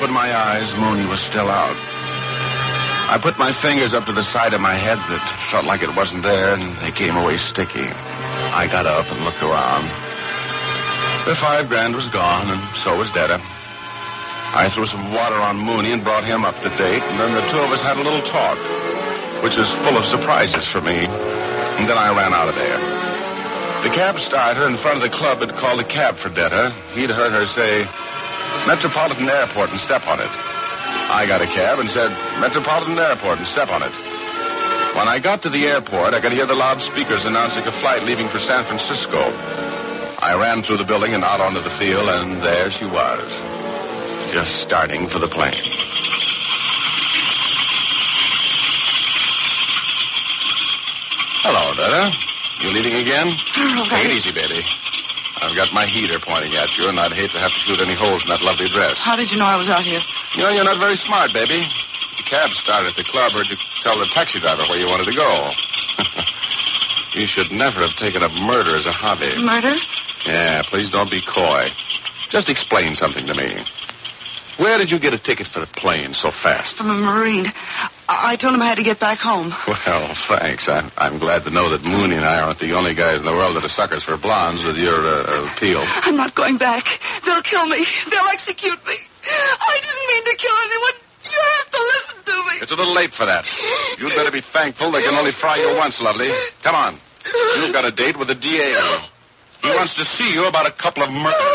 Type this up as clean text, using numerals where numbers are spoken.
opened my eyes, Mooney was still out. I put my fingers up to the side of my head that felt like it wasn't there, and they came away sticky. I got up and looked around. The $5,000 was gone, and so was Detta. I threw some water on Mooney and brought him up to date, and then the two of us had a little talk, which was full of surprises for me, and then I ran out of there. The cab starter in front of the club had called a cab for Detta. He'd heard her say, Metropolitan Airport, and step on it. I got a cab and said, Metropolitan Airport, and step on it. When I got to the airport, I could hear the loudspeakers announcing a flight leaving for San Francisco. I ran through the building and out onto the field, and there she was, just starting for the plane. Hello, Detta. You leaving again? Okay. Take it easy, baby. I've got my heater pointing at you, and I'd hate to have to shoot any holes in that lovely dress. How did you know I was out here? You know, you're not very smart, baby. The cab started at the club, heard you tell the taxi driver where you wanted to go. You should never have taken up murder as a hobby. Murder? Yeah, please don't be coy. Just explain something to me. Where did you get a ticket for the plane so fast? From a Marine. I told him I had to get back home. Well, thanks. I'm glad to know that Mooney and I aren't the only guys in the world that are suckers for blondes with your appeal. I'm not going back. They'll kill me. They'll execute me. I didn't mean to kill anyone. You have to listen to me. It's a little late for that. You'd better be thankful they can only fry you once, lovely. Come on. You've got a date with the DA. He wants to see you about a couple of murders.